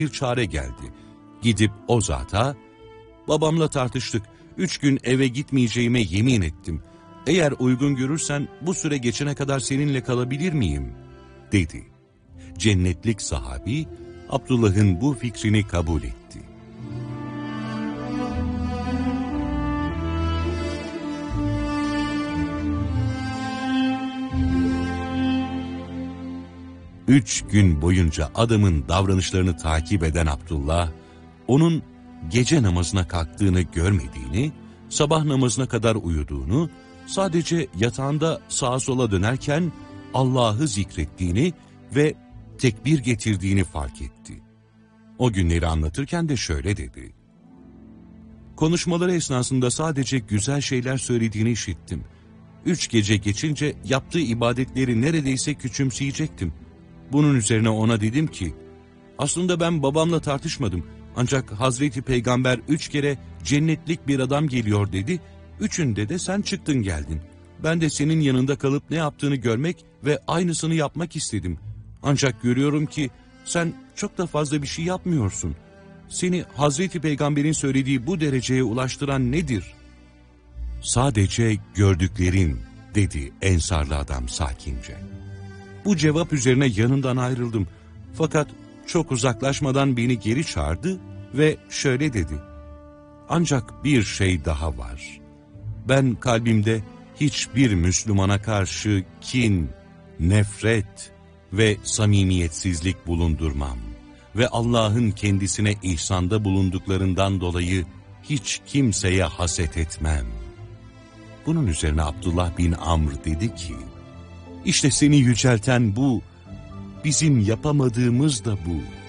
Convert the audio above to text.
bir çare geldi. Gidip o zata, babamla tartıştık, 3 gün eve gitmeyeceğime yemin ettim. Eğer uygun görürsen bu süre geçene kadar seninle kalabilir miyim? Dedi. Cennetlik sahabi, Abdullah'ın bu fikrini kabul etti. Üç gün boyunca adamın davranışlarını takip eden Abdullah, onun gece namazına kalktığını görmediğini, sabah namazına kadar uyuduğunu, sadece yatağında sağa sola dönerken Allah'ı zikrettiğini ve tekbir getirdiğini fark etti. O günleri anlatırken de şöyle dedi. Konuşmaları esnasında sadece güzel şeyler söylediğini işittim. 3 gece geçince yaptığı ibadetleri neredeyse küçümseyecektim. Bunun üzerine ona dedim ki, aslında ben babamla tartışmadım. Ancak Hazreti Peygamber 3 kere cennetlik bir adam geliyor dedi. 3'ünde de sen çıktın geldin. Ben de senin yanında kalıp ne yaptığını görmek ve aynısını yapmak istedim. Ancak görüyorum ki sen çok da fazla bir şey yapmıyorsun. Seni Hazreti Peygamber'in söylediği bu dereceye ulaştıran nedir? Sadece gördüklerin, dedi ensarlı adam sakince. Bu cevap üzerine yanından ayrıldım. Fakat çok uzaklaşmadan beni geri çağırdı ve şöyle dedi. Ancak bir şey daha var. Ben kalbimde hiçbir Müslümana karşı kin, nefret ve samimiyetsizlik bulundurmam. Ve Allah'ın kendisine ihsanda bulunduklarından dolayı hiç kimseye haset etmem. Bunun üzerine Abdullah bin Amr dedi ki, İşte seni yücelten bu, bizim yapamadığımız da bu.